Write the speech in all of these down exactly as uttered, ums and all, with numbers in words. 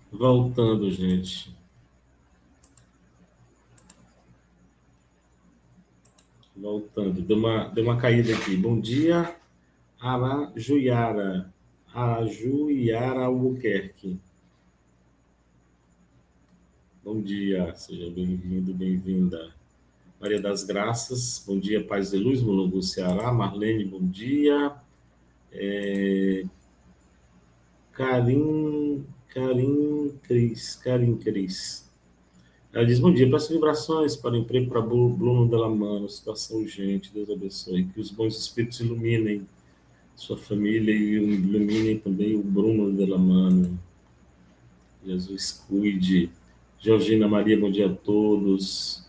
Voltando, gente. Voltando. Deu uma, deu uma caída aqui. Bom dia, Arajuiara. Arajuiara Albuquerque. Bom dia, seja bem-vindo, bem-vinda. Maria das Graças, bom dia, Paz de Luz, Mulungu, Ceará. Marlene, bom dia. É... Karim, Karim Cris, Karim Cris. Ela diz, bom dia, peço vibrações para o emprego para Bruno Delamano, situação urgente, Deus abençoe, que os bons espíritos iluminem sua família e iluminem também o Bruno Delamano. Jesus cuide. Georgina Maria, bom dia a todos.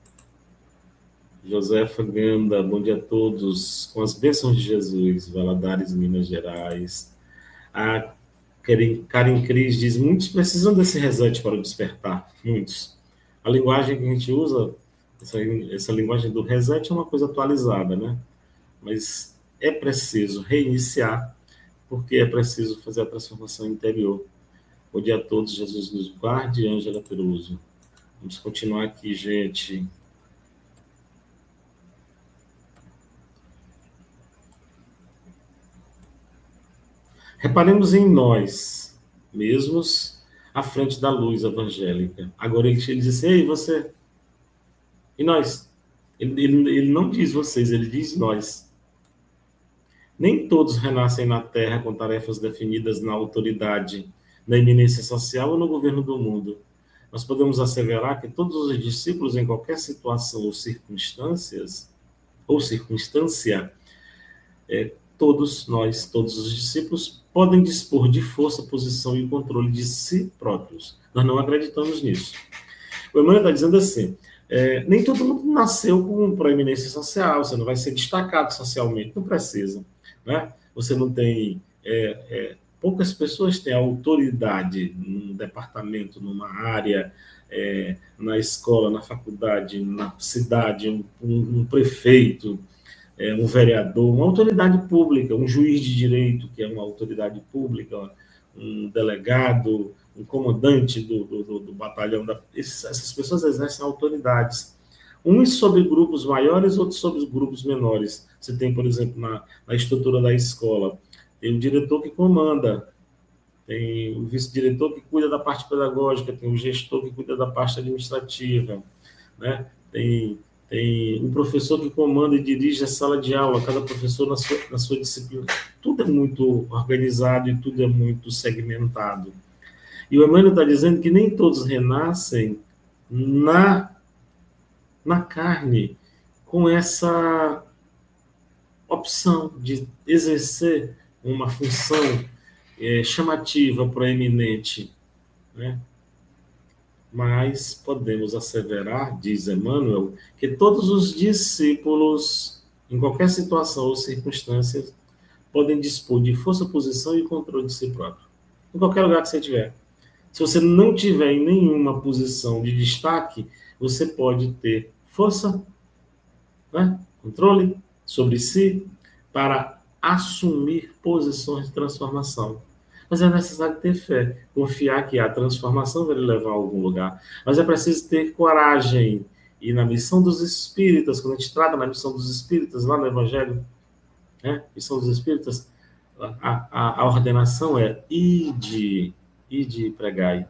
Josefa Ganda, bom dia a todos. Com as bênçãos de Jesus, Valadares, Minas Gerais. A Karen Cris diz, muitos precisam desse reset para o despertar, muitos. A linguagem que a gente usa, essa, essa linguagem do reset é uma coisa atualizada, né? Mas é preciso reiniciar, porque é preciso fazer a transformação interior. Bom dia a todos, Jesus nos guarde, Ângela Peruso. Vamos continuar aqui, gente. Reparemos em nós mesmos à frente da luz evangélica. Agora ele diz assim, ei, você... E nós? Ele, ele, ele não diz vocês, ele diz nós. Nem todos renascem na Terra com tarefas definidas na autoridade, na eminência social ou no governo do mundo. Nós podemos asseverar que todos os discípulos, em qualquer situação ou circunstâncias, ou circunstância, é, todos nós, todos os discípulos, podem dispor de força, posição e controle de si próprios. Nós não acreditamos nisso. O Emmanuel está dizendo assim, é, nem todo mundo nasceu com proeminência social, você não vai ser destacado socialmente, não precisa. Né? Você não tem... É, é, poucas pessoas têm autoridade num departamento, numa área, é, na escola, na faculdade, na cidade, um, um, um prefeito, é, um vereador, uma autoridade pública, um juiz de direito, que é uma autoridade pública, um delegado, um comandante do, do, do batalhão. Da, esses, essas pessoas exercem autoridades. Uns sobre grupos maiores, outros sobre grupos menores. Você tem, por exemplo, na, na estrutura da escola, tem o diretor que comanda, tem o vice-diretor que cuida da parte pedagógica, tem o gestor que cuida da parte administrativa, né? Tem, tem um professor que comanda e dirige a sala de aula, cada professor na sua, na sua disciplina. Tudo é muito organizado e tudo é muito segmentado. E o Emmanuel está dizendo que nem todos renascem na, na carne com essa opção de exercer uma função é, chamativa, proeminente, né? Mas podemos asseverar, diz Emmanuel, que todos os discípulos, em qualquer situação ou circunstância, podem dispor de força, posição e controle de si próprio. Em qualquer lugar que você estiver. Se você não tiver em nenhuma posição de destaque, você pode ter força, né? Controle sobre si, para assumir posições de transformação. Mas é necessário ter fé, confiar que a transformação vai lhe levar a algum lugar. Mas é preciso ter coragem. E na missão dos espíritas, quando a gente trata na missão dos espíritas, lá no Evangelho, né? Missão dos espíritas, a, a, a ordenação é ide, ide e pregai.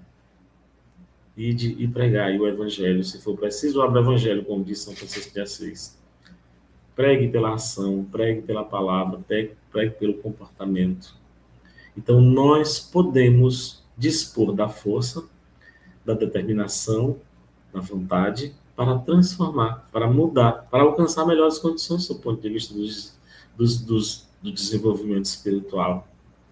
Ide e pregai o Evangelho. Se for preciso, abra o Evangelho, como diz São Francisco de Assis. Pregue pela ação, pregue pela palavra, pregue, pregue pelo comportamento. Então, nós podemos dispor da força, da determinação, da vontade, para transformar, para mudar, para alcançar melhores condições do ponto de vista dos, dos, dos, do desenvolvimento espiritual.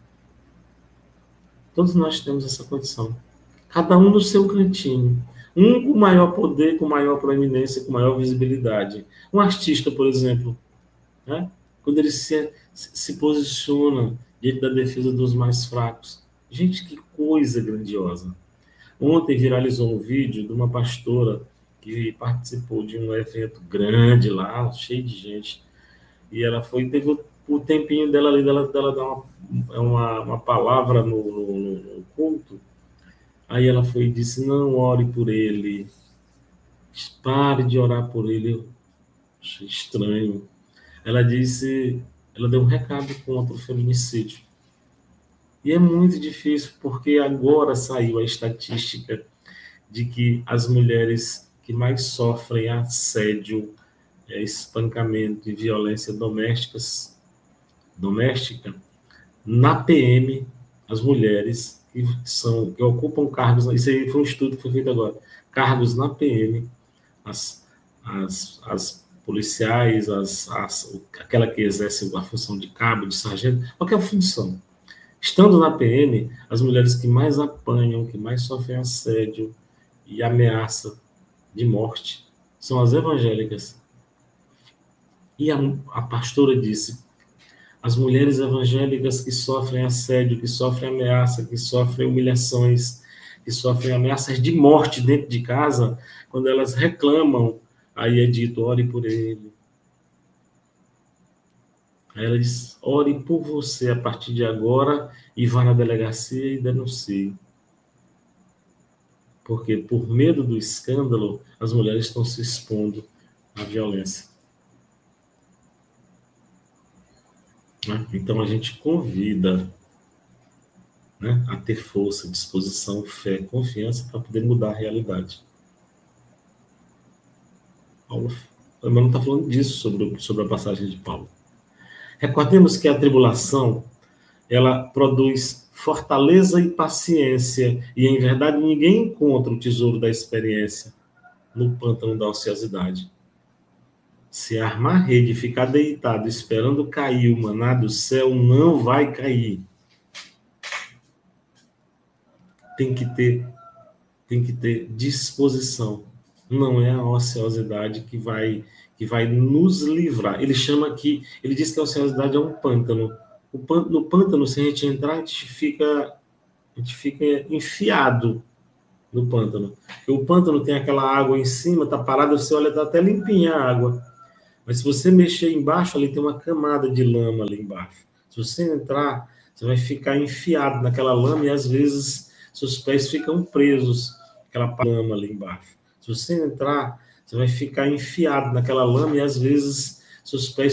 Todos nós temos essa condição. Cada um no seu cantinho. Um com maior poder, com maior proeminência, com maior visibilidade. Um artista, por exemplo, né? Quando ele se, se posiciona diante da defesa dos mais fracos. Gente, que coisa grandiosa. Ontem viralizou um vídeo de uma pastora que participou de um evento grande lá, cheio de gente. E ela foi, teve o, o tempinho dela ali, dela, dela dar uma, uma, uma palavra no, no, no culto. Aí ela foi e disse, não ore por ele, pare de orar por ele. Eu achei estranho. Ela disse, ela deu um recado contra o feminicídio. E é muito difícil, porque agora saiu a estatística de que as mulheres que mais sofrem assédio, espancamento e violência domésticas, doméstica, na P M, as mulheres que, são, que ocupam cargos, isso aí foi um estudo que foi feito agora, cargos na P M, as, as, as policiais, as, as, aquela que exerce a função de cabo, de sargento, qualquer função. Estando na P M, as mulheres que mais apanham, que mais sofrem assédio e ameaça de morte são as evangélicas. E a, a pastora disse, as mulheres evangélicas que sofrem assédio, que sofrem ameaça, que sofrem humilhações, que sofrem ameaças de morte dentro de casa, quando elas reclamam, aí é dito, ore por ele. Aí ela diz, ore por você a partir de agora e vá na delegacia e denuncie. Porque por medo do escândalo, as mulheres estão se expondo à violência. Então a gente convida, né, a ter força, disposição, fé, confiança para poder mudar a realidade. Paulo não está falando disso sobre, sobre a passagem de Paulo. Recordemos que a tribulação, ela produz fortaleza e paciência, e em verdade ninguém encontra o tesouro da experiência no pântano da ociosidade. Se armar rede e ficar deitado esperando cair o maná do céu, não vai cair. Tem que ter, tem que ter disposição. Não é a ociosidade que vai, que vai nos livrar. Ele chama aqui, ele diz que a ociosidade é um pântano. O pântano, no pântano, se a gente entrar, a gente fica, a gente fica enfiado no pântano. Porque o pântano tem aquela água em cima, tá parada, você olha, tá até limpinha a água. Mas se você mexer embaixo, ali tem uma camada de lama ali embaixo. Se você entrar, você vai ficar enfiado naquela lama e às vezes seus pés ficam presos naquela lama ali embaixo. Se você entrar, você vai ficar enfiado naquela lama e às vezes seus pés